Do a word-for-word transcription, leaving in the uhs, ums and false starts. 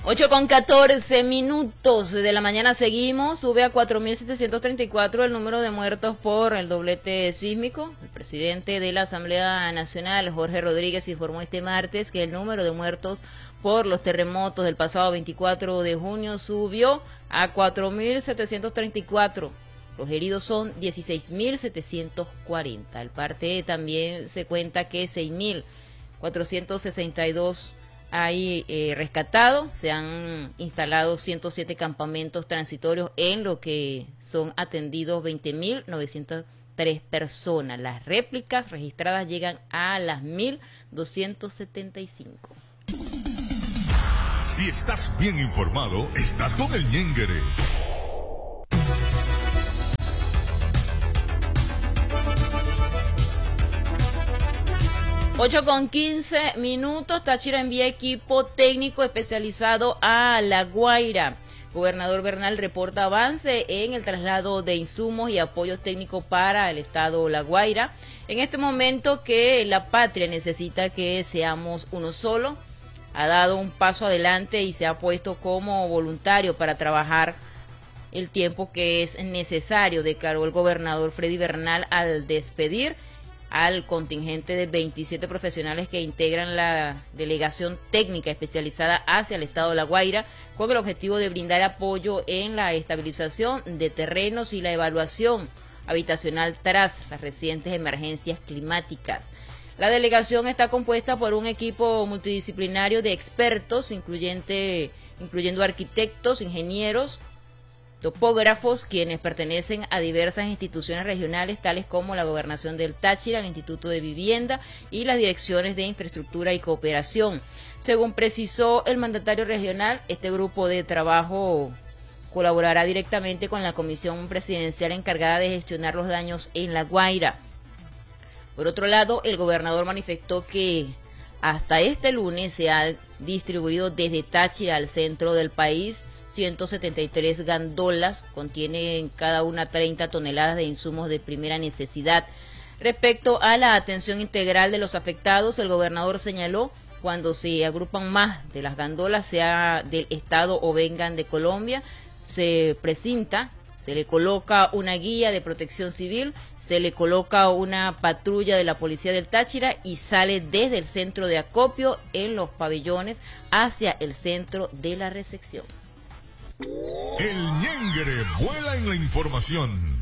ocho con catorce minutos de la mañana seguimos, sube a cuatro mil setecientos treinta y cuatro el número de muertos por el doblete sísmico. El presidente de la Asamblea Nacional, Jorge Rodríguez, informó este martes que el número de muertos por los terremotos del pasado veinticuatro de junio subió a cuatro mil setecientos treinta y cuatro. Los heridos son dieciséis mil setecientos cuarenta. El parte también se cuenta que seis mil cuatrocientos sesenta y dos hay eh, rescatados. Se han instalado ciento siete campamentos transitorios, en lo que son atendidos veinte mil novecientas tres personas. Las réplicas registradas llegan a las mil doscientos setenta y cinco. Si estás bien informado, estás con el Ñenguere. ocho con quince minutos, Táchira envía equipo técnico especializado a La Guaira. Gobernador Bernal reporta avance en el traslado de insumos y apoyos técnicos para el estado La Guaira. En este momento que la patria necesita que seamos uno solo, ha dado un paso adelante y se ha puesto como voluntario para trabajar el tiempo que es necesario, declaró el gobernador Freddy Bernal al despedir al contingente de veintisiete profesionales que integran la delegación técnica especializada hacia el estado de La Guaira, con el objetivo de brindar apoyo en la estabilización de terrenos y la evaluación habitacional tras las recientes emergencias climáticas. La delegación está compuesta por un equipo multidisciplinario de expertos, incluyente, incluyendo arquitectos, ingenieros, topógrafos, quienes pertenecen a diversas instituciones regionales, tales como la Gobernación del Táchira, el Instituto de Vivienda y las direcciones de Infraestructura y Cooperación. Según precisó el mandatario regional, este grupo de trabajo colaborará directamente con la Comisión Presidencial encargada de gestionar los daños en La Guaira. Por otro lado, el gobernador manifestó que hasta este lunes se ha distribuido desde Táchira al centro del país ciento setenta y tres gandolas, contienen cada una treinta toneladas de insumos de primera necesidad. Respecto a la atención integral de los afectados, el gobernador señaló, cuando se agrupan más de las gandolas, sea del estado o vengan de Colombia, se precinta, se le coloca una guía de protección civil, se le coloca una patrulla de la policía del Táchira y sale desde el centro de acopio en los pabellones hacia el centro de la recepción. El Ñenguere vuela en la información.